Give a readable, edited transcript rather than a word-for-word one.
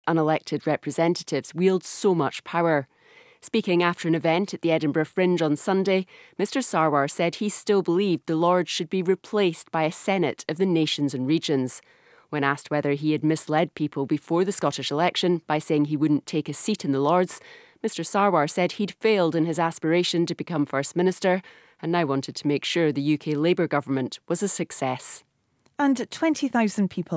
unelected representatives wield so much power. Speaking after an event at the Edinburgh Fringe on Sunday, Mr Sarwar said he still believed the Lords should be replaced by a Senate of the nations and regions. When asked whether he had misled people before the Scottish election by saying he wouldn't take a seat in the Lords, Mr Sarwar said he'd failed in his aspiration to become First Minister and now wanted to make sure the UK Labour government was a success. And 20,000 people